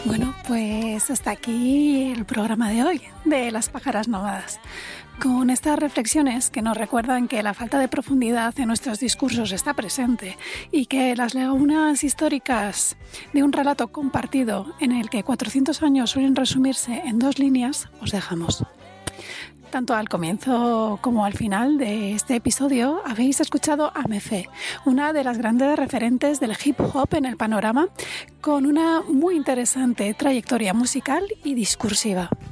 Bueno, pues hasta aquí el programa de hoy de Las Pájaras Nómadas. Con estas reflexiones que nos recuerdan que la falta de profundidad en nuestros discursos está presente y que las lagunas históricas de un relato compartido en el que 400 años suelen resumirse en 2 líneas, os dejamos. Tanto al comienzo como al final de este episodio habéis escuchado a Mefé, una de las grandes referentes del hip hop en el panorama, con una muy interesante trayectoria musical y discursiva.